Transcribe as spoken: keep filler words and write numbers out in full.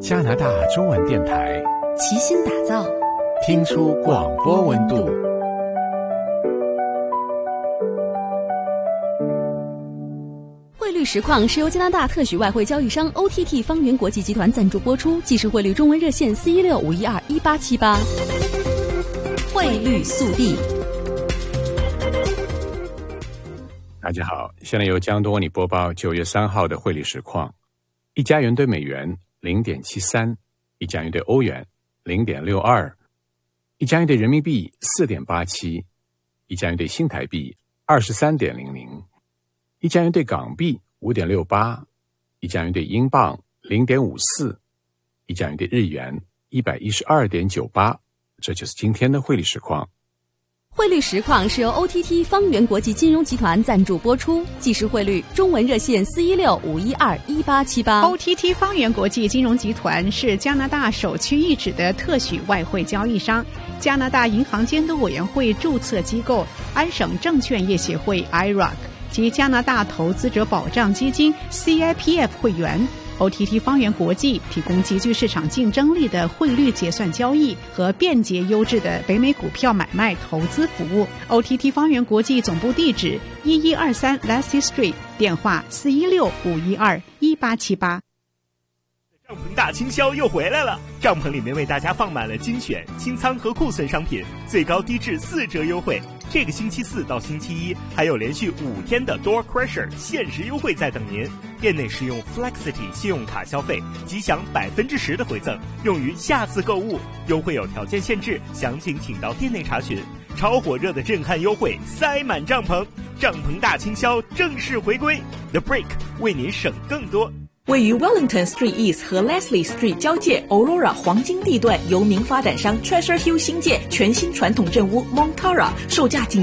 加拿大中文电台齐心打造， 听出广播温度。 汇率实况是由加拿大特许外汇交易商 O T T 方圆国际集团赞助播出，即时汇率中文热线四一六五一二一八七八。汇率速递。 大家好，现在由江东为你播报九月三号的汇率实况。一加元兑美元零点七三，一加元兑欧元零点六二，一加元兑人民币四点八七，一加元兑新台币二十三点零零，一加元兑港币五点六八，一加元兑英镑零点五四，一加元兑日元一百一十二点九八。这就是今天的汇率实况。 汇率实况是由 O T T 方圆国际金融集团赞助播出，即时汇率中文热线四一六五一二一八七八。 O T T 方圆国际金融集团是加拿大首屈一指的特许外汇交易商，加拿大银行监督委员会注册机构安省证券业协会 I R A C 及加拿大投资者保障基金 C I P F 会员。O T T 方圆国际提供极具市场竞争力的汇率结算交易和便捷优质的北美股票买卖投资服务。O T T 方圆国际总部地址一一二三 Lassie Street， 电话四一六五一二一八七八。 帐篷大清销又回来了，帐篷里面为大家放满了精选清仓和库存商品，最高低至四折优惠。这个星期四到星期一还有连续五天的 Door Crusher 限时优惠在等您。店内使用 Flexity 信用卡消费即享百分之十的回赠，用于下次购物。优惠有条件限制，详情请到店内查询。超火热的震撼优惠塞满帐篷，帐篷大清销正式回归 ，The Break 为您省更多。 位于 Wellington Street East 和 Leslie Street 交界 Aurora 黄金地段，由名发展商 Treasure Hill 新建全新传统镇屋 Montara， 售价仅